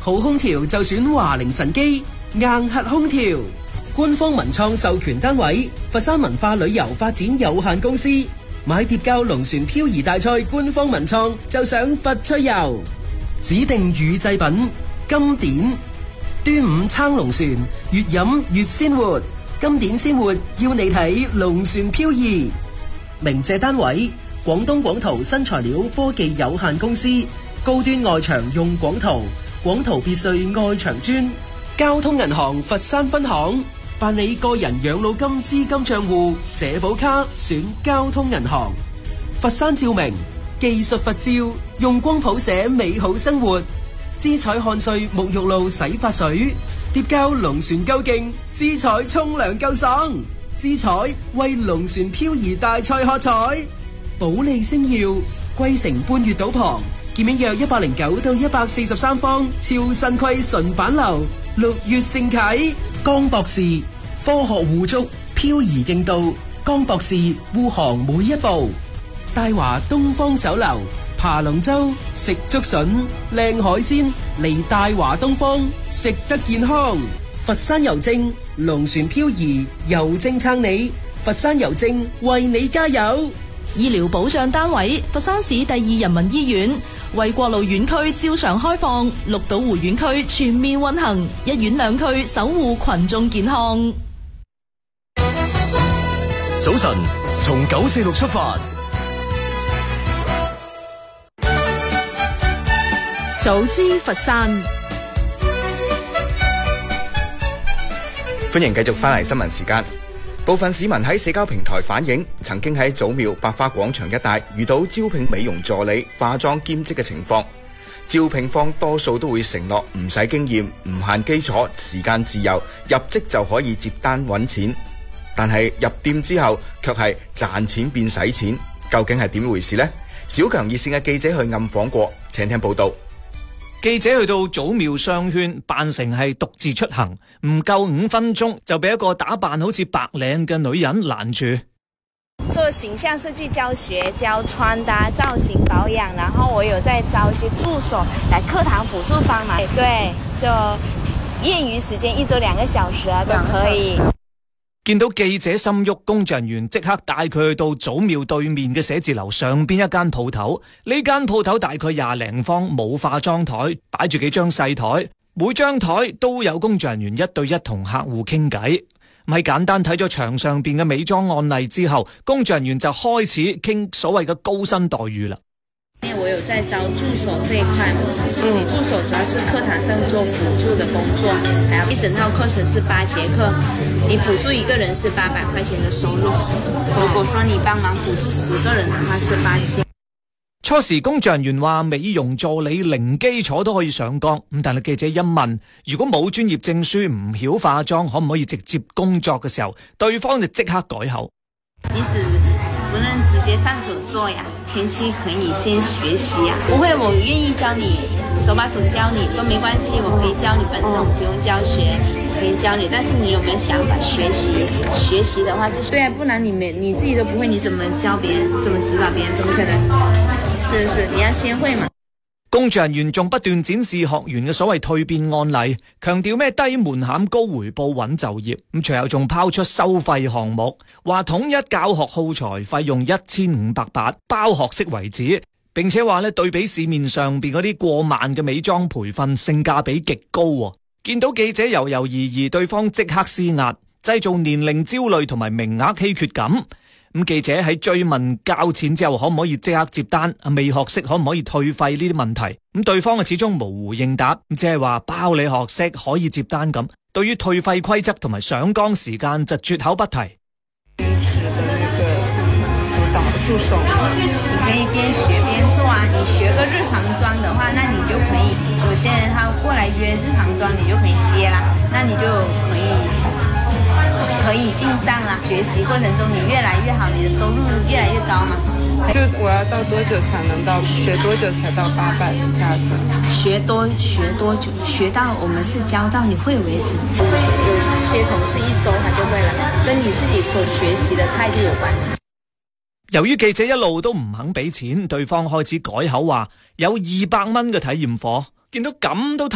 好空調就選華凌神機硬核空調。官方文創授權單位佛山文化旅遊發展有限公司。買碟膠龍船漂移大賽官方文創就上佛趣遊。指定乳製品金典。端午撐龍船，越飲越鮮活。金典鮮活要你睇龍船漂移。鳴謝單位廣東廣圖新材料科技有限公司。高端外牆用廣圖，廣圖別墅外牆磚。交通銀行佛山分行。辦理個人養老金資金賬戶社保卡選交通銀行。佛山照明技術佛照，用光譜寫美好生活。姿彩看穗沐浴露洗髮水，碟膠龍船夠勁，姿彩沖涼夠爽。姿彩為龍船漂移大賽喝彩。保利星耀桂城半月島旁，建面約109到143方，超新規純板樓，6月盛啟。江博士科學護足漂移競渡，江博士護航每一步。大華東方酒樓爬龍舟食竹筍，靚海鮮嚟大華東方，食得健康。佛山郵政龍船漂移，郵政撐你，佛山郵政為你加油。 醫療保障單位佛山市第2人民醫院，衛國路院區照常開放，綠島湖院區全面運行，一院兩區守護群眾健康。 早晨，從946出發， 早知佛山。 歡迎繼續翻嚟新聞時間。部分市民喺社交平台反映，曾經喺祖廟百花廣場一帶遇到招聘美容助理、化妝兼職嘅情況。招聘方多數都會承諾唔使經驗、唔限基礎、時間自由，入職就可以接單揾錢。但係入店之後，卻係賺錢變使錢，究竟係點回事呢？小強熱線嘅記者去暗訪過，請聽報道。 記者去到祖廟商圈，扮成係獨自出行，唔夠5分鐘就俾一個打扮好似白領嘅女人攔住。 做形象設計教學，教穿搭、造型保養，然後我有在招一些助手來課堂輔助幫忙。對，就業餘時間1周2個小時啊，都可以。 見到記者心喐，工作人員即刻帶佢去到祖廟對面嘅寫字樓上邊一間鋪頭。呢間鋪頭大概20零方，冇化妝台，擺住幾張細台，每張台都有工作人員1對1同客戶傾偈。喺簡單睇咗牆上邊嘅美妝案例之後，工作人員就開始傾所謂嘅高薪待遇啦。 我有在招助手這一塊，助手主要是課堂上做輔助的工作，然後一整套課程是8節課，你輔助一個人是800塊錢的收入。如果說你幫忙輔助10個人的話是8000。 初時工作人員話美容助理零基礎都可以上崗，咁但係記者一問，如果冇專業證書唔曉化妝，可唔可以直接工作嘅時候，對方就即刻改口。 你不能直接上手做呀，前期可以先學習呀。不會，我願意教你，手把手教你都沒關係，我可以教你，本身我不用教學，我可以教你，但是你有沒有想法學習？學習的話就是對啊，不然你自己都不會，你怎麼教別人？怎麼指導別人？怎麼可能？是不是？你要先會嘛。 工作人員仲不斷展示學員嘅所謂蛻變案例，強調咩低門檻高回報穩就業。咁隨後仲拋出收費項目，話統一教學耗材費用1500bahts，包學識為止，並且話咧對比市面上邊嗰啲過萬嘅美妝培訓，性價比極高。見到記者猶猶豫豫，對方即刻施壓，製造年齡焦慮同埋名額稀缺感。咁記者喺追問交錢之後可唔可以即刻接單，未學識可唔可以退費呢啲問題，咁對方始終模糊應答，即係話包你學識可以接單咁。對於退費規則同埋上崗時間就絕口不提。 兼職的那個輔導助手，你可以邊學邊做啊。你學個日常妝的話，那你就可以，有些人他過來約日常妝，你就可以接啦，那你就可以進賬啦。學習過程中你越來越好，你的收入越來越高嘛。 就我要到多久才能到？學多久才到800的價格？ 學多久？學到我們是教到你會為止。有些同事1周他就會了，跟你自己所學習的態度有關係。 由於記者一路都唔肯俾錢，對方開始改口話有200蚊嘅體驗課，見到咁都